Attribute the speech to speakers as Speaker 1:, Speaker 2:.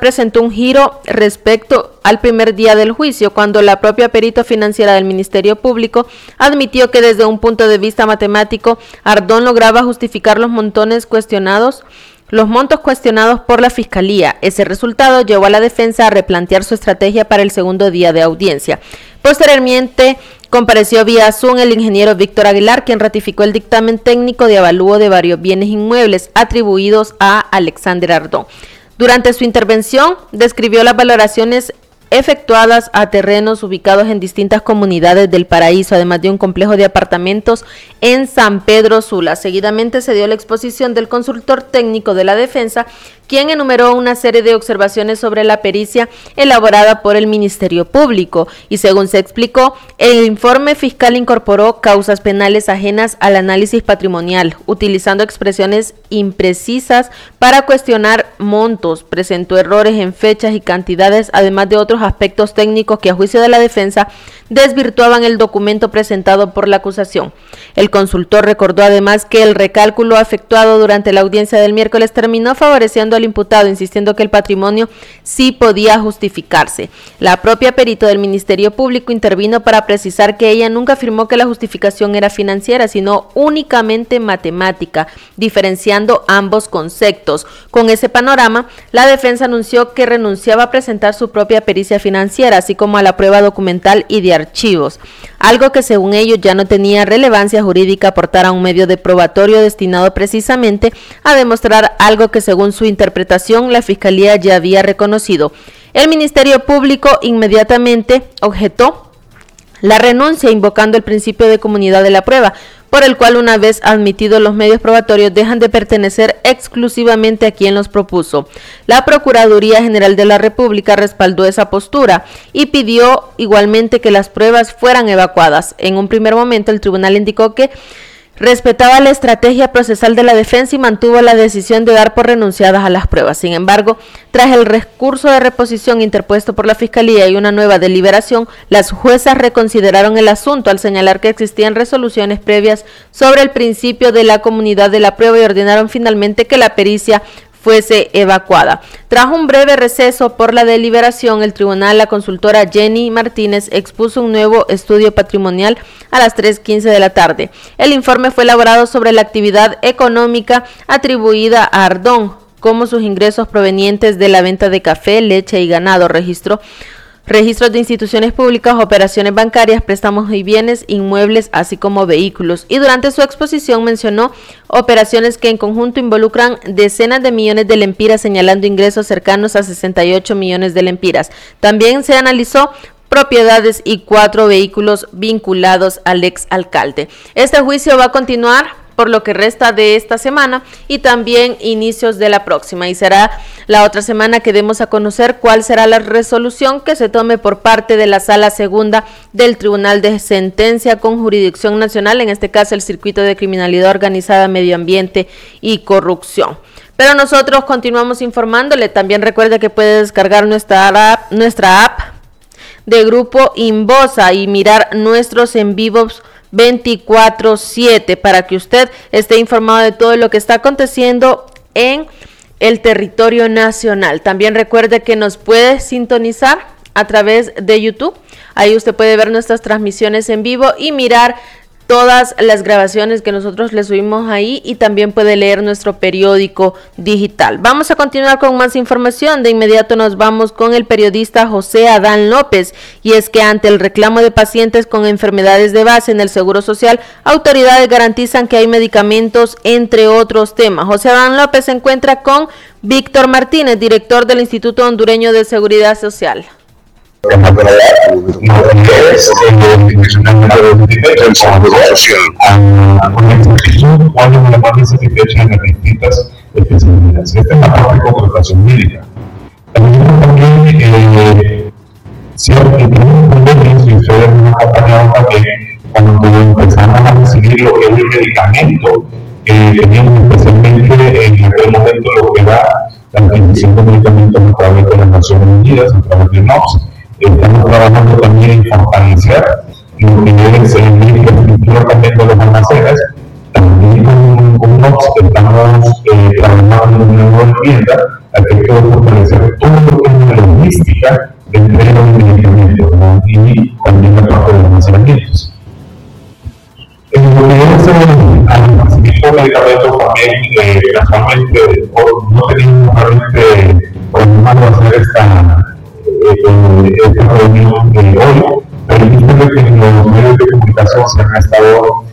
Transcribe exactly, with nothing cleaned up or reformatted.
Speaker 1: presentó un giro respecto al primer día del juicio, cuando la propia perito financiera del Ministerio Público admitió que desde un punto de vista matemático, Ardón lograba justificar los montones cuestionados Los montos cuestionados por la Fiscalía. Ese resultado llevó a la defensa a replantear su estrategia para el segundo día de audiencia. Posteriormente, compareció vía Zoom el ingeniero Víctor Aguilar, quien ratificó el dictamen técnico de avalúo de varios bienes inmuebles atribuidos a Alexander Ardón. Durante su intervención, describió las valoraciones efectuadas a terrenos ubicados en distintas comunidades del Paraíso, además de un complejo de apartamentos en San Pedro Sula. Seguidamente se dio la exposición del consultor técnico de la defensa, quien enumeró una serie de observaciones sobre la pericia elaborada por el Ministerio Público, y según se explicó, el informe fiscal incorporó causas penales ajenas al análisis patrimonial, utilizando expresiones imprecisas para cuestionar montos, presentó errores en fechas y cantidades, además de otros aspectos técnicos que a juicio de la defensa desvirtuaban el documento presentado por la acusación. El consultor recordó además que el recálculo efectuado durante la audiencia del miércoles terminó favoreciendo al imputado, insistiendo que el patrimonio sí podía justificarse. La propia perito del Ministerio Público intervino para precisar que ella nunca afirmó que la justificación era financiera, sino únicamente matemática, diferenciando ambos conceptos. Con ese panorama, la defensa anunció que renunciaba a presentar su propia pericia financiera, así como a la prueba documental y de archivos, algo que según ellos ya no tenía relevancia jurídica aportar a un medio de probatorio destinado precisamente a demostrar algo que según su interpretación la Fiscalía ya había reconocido. El Ministerio Público inmediatamente objetó la renuncia, invocando el principio de comunidad de la prueba, por el cual una vez admitidos los medios probatorios dejan de pertenecer exclusivamente a quien los propuso. La Procuraduría General de la República respaldó esa postura y pidió igualmente que las pruebas fueran evacuadas. En un primer momento el tribunal indicó que respetaba la estrategia procesal de la defensa y mantuvo la decisión de dar por renunciadas a las pruebas. Sin embargo, tras el recurso de reposición interpuesto por la Fiscalía y una nueva deliberación, las juezas reconsideraron el asunto al señalar que existían resoluciones previas sobre el principio de la comunidad de la prueba y ordenaron finalmente que la pericia fuese evacuada. Tras un breve receso por la deliberación, el tribunal, la consultora Jenny Martínez expuso un nuevo estudio patrimonial a las tres quince de la tarde. El informe fue elaborado sobre la actividad económica atribuida a Ardón, como sus ingresos provenientes de la venta de café, leche y ganado, registro registros de instituciones públicas, operaciones bancarias, préstamos y bienes inmuebles, así como vehículos. Y durante su exposición mencionó operaciones que en conjunto involucran decenas de millones de lempiras, señalando ingresos cercanos a sesenta y ocho millones de lempiras. También se analizó propiedades y cuatro vehículos vinculados al ex alcalde. Este juicio va a continuar por lo que resta de esta semana y también inicios de la próxima, y será la otra semana que demos a conocer cuál será la resolución que se tome por parte de la Sala Segunda del Tribunal de Sentencia con jurisdicción nacional, en este caso el Circuito de Criminalidad Organizada, Medio Ambiente y Corrupción. Pero nosotros continuamos informándole. También recuerde que puede descargar nuestra app, nuestra app de Grupo Inbosa y mirar nuestros en vivos veinticuatro siete para que usted esté informado de todo lo que está aconteciendo en el territorio nacional. También recuerde que nos puede sintonizar a través de YouTube. Ahí usted puede ver nuestras transmisiones en vivo y mirar todas las grabaciones que nosotros le subimos ahí, y también puede leer nuestro periódico digital. Vamos a continuar con más información. De inmediato nos vamos con el periodista José Adán López, y es que ante el reclamo de pacientes con enfermedades de base en el Seguro Social, autoridades garantizan que hay medicamentos, entre otros temas. José Adán López se encuentra con Víctor Martínez, director del Instituto Hondureño de Seguridad Social.
Speaker 2: Cuando empezamos a recibir lo que es el medicamento, eh, teníamos especialmente en aquel momento lo que era la adquisición de medicamentos a través de las Naciones Unidas, a través de N O P S. Estamos trabajando también en fortalecer lo que es el infraestructura también de los almacenes. También con, con N O P S estamos eh, trabajando en una nueva enmienda a que pueda fortalecer todo lo logística de entrega de medicamentos, ¿no? Y también la parte de los almacenamientos. En lo que es el abastecimiento de medicamentos también, eh, casualmente, no teníamos realmente programado hacer esta, eh, esta reunión de hoy, pero es que en los medios de comunicación se han estado